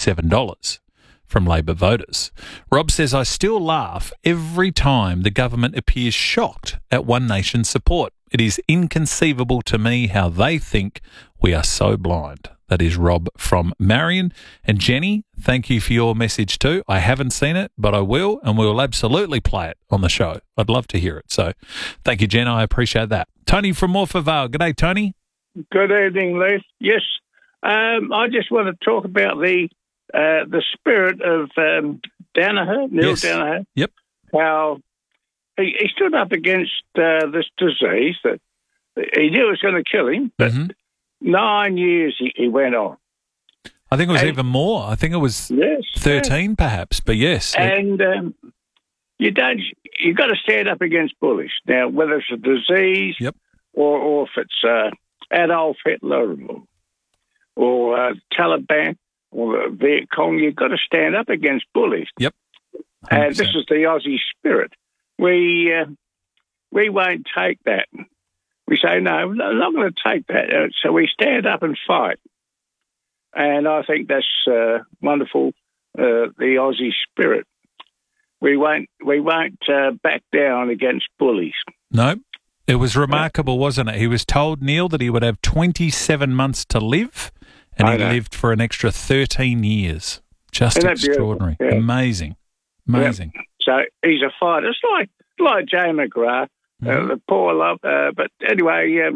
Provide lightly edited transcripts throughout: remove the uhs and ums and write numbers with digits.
$27 from Labor voters. Rob says, I still laugh every time the government appears shocked at One Nation's support. It is inconceivable to me how they think we are so blind. That is Rob from Marion. And Jenny, thank you for your message too. I haven't seen it, but I will, and we will absolutely play it on the show. I'd love to hear it. So thank you, Jen. I appreciate that. Tony from Morpeth Vale. G'day, Tony. Good evening, Leith. Yes, I just want to talk about the spirit of Danaher, Neil Danaher. Yep. How he stood up against this disease that he knew was going to kill him, but 9 years he went on. I think it was even more. I think it was 13 perhaps, but yes. And you've got to stand up against bullies. Now, whether it's a disease or if it's Adolf Hitler or Taliban or the Viet Cong, you've got to stand up against bullies. Yep. 100%. And this is the Aussie spirit. We won't take that. We say, no, I'm not going to take that. So we stand up and fight. And I think that's wonderful, the Aussie spirit. We won't back down against bullies. No, it was remarkable, wasn't it? He was told, Neil, that he would have 27 months to live, and he lived for an extra 13 years. Just extraordinary. Yeah. Amazing. Yeah. So he's a fighter. It's like Jay McGrath, the poor love. But anyway,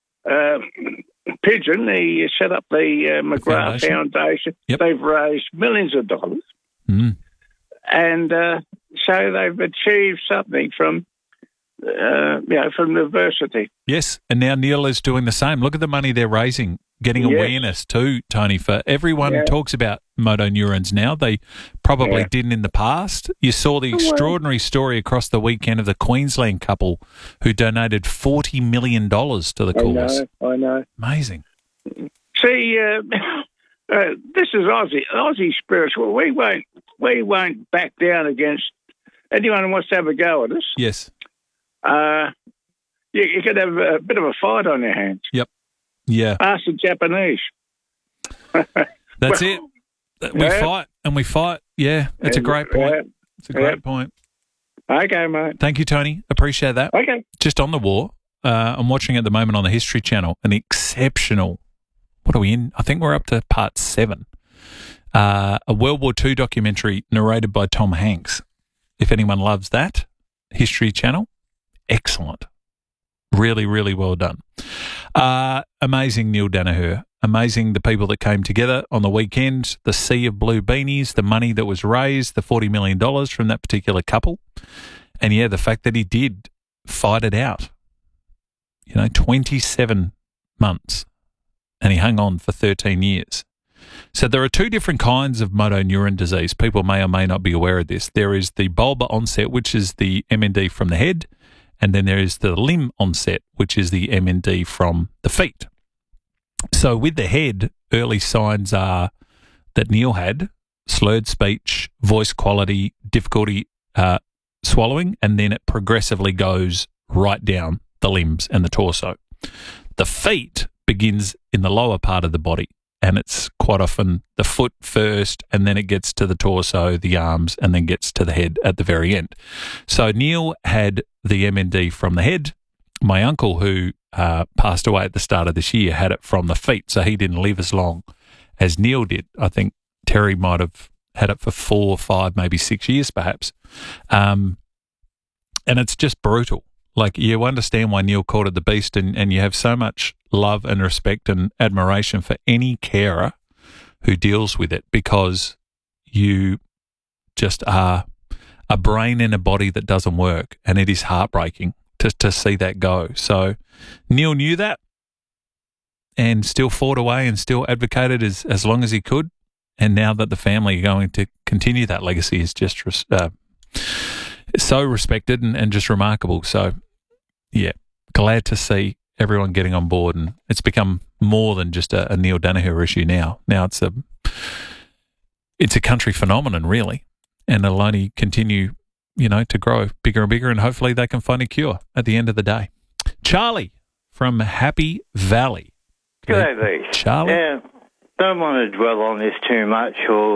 Pigeon, he set up the McGrath Foundation. Yep. They've raised millions of dollars. And so they've achieved something from adversity. Yes, and now Neil is doing the same. Look at the money they're raising, getting awareness too, Tony, for everyone talks about motor neurons now. They probably didn't in the past. You saw the extraordinary story across the weekend of the Queensland couple who donated $40 million to the cause. I know. Amazing. See, this is Aussie spiritual. We won't back down against anyone who wants to have a go at us. Yes. You could have a bit of a fight on your hands. Yep. Yeah. Ask the Japanese. That's it. We fight and we fight. Yeah, it's a great point. It's a great point. Okay, mate. Thank you, Tony. Appreciate that. Okay. Just on the war, I'm watching at the moment on the History Channel an exceptional, what are we in? I think we're up to part 7. A World War II documentary narrated by Tom Hanks. If anyone loves that, History Channel, excellent. Really, really well done. Amazing Neil Danaher. Amazing the people that came together on the weekend, the sea of blue beanies, the money that was raised, the $40 million from that particular couple. And yeah, the fact that he did fight it out. 27 months. And he hung on for 13 years. So there are 2 different kinds of motor neuron disease. People may or may not be aware of this. There is the bulbar onset, which is the MND from the head, and then there is the limb onset, which is the MND from the feet. So with the head, early signs are that Neil had slurred speech, voice quality, difficulty swallowing, and then it progressively goes right down the limbs and the torso. The feet begins in the lower part of the body, and it's quite often the foot first, and then it gets to the torso, the arms, and then gets to the head at the very end. So Neil had the MND from the head. My uncle, who passed away at the start of this year, had it from the feet, so he didn't live as long as Neil did. I think Terry might have had it for 4 or 5, maybe 6 years perhaps. And it's just brutal. Like, you understand why Neil called it the beast, and you have so much love and respect and admiration for any carer who deals with it, because you just are a brain in a body that doesn't work, and it is heartbreaking to see that go. So Neil knew that and still fought away and still advocated as long as he could. And now that the family are going to continue that legacy is just so respected and just remarkable. So, yeah, glad to see everyone getting on board, and it's become more than just a Neil Danaher issue now. Now it's a country phenomenon, really, and it'll only continue, to grow bigger and bigger, and hopefully they can find a cure at the end of the day. Charlie from Happy Valley. G'day, Lee. Charlie. Yeah, don't want to dwell on this too much or